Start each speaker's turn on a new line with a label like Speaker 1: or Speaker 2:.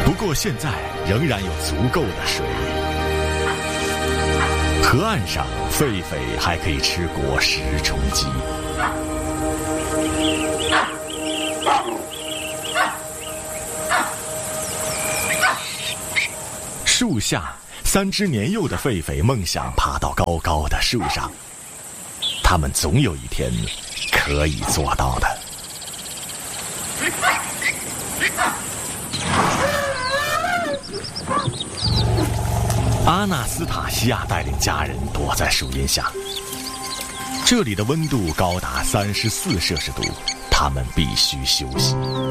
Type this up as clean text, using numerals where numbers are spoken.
Speaker 1: 不过现在仍然有足够的水。河岸上，狒狒还可以吃果实充饥。树下，3只年幼的狒狒梦想爬到高高的树上，它们总有一天可以做到的。阿纳斯塔西亚带领家人躲在树荫下，这里的温度高达34摄氏度，他们必须休息。